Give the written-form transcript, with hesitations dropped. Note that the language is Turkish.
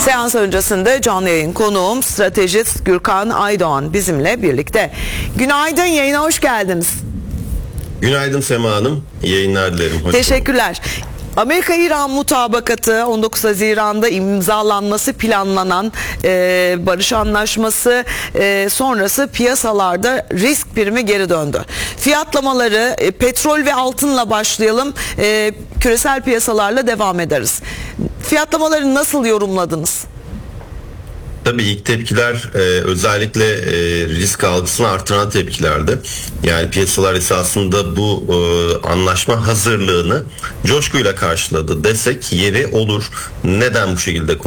Seans öncesinde canlı yayın konuğum stratejist Gürkan Aydoğan bizimle birlikte. Günaydın, yayına hoş geldiniz. Günaydın Sema Hanım. İyi yayınlar dilerim. Hoş Teşekkürler. Amerika-İran mutabakatı 19 Haziran'da imzalanması planlanan barış anlaşması sonrası piyasalarda risk primi geri döndü. Fiyatlamaları petrol ve altınla başlayalım, küresel piyasalarla devam ederiz. Fiyatlamaları nasıl yorumladınız? Tabii ilk tepkiler özellikle risk algısını artıran tepkilerdi. Yani piyasalar esasında bu anlaşma hazırlığını coşkuyla karşıladı desek yeri olur. Neden bu şekilde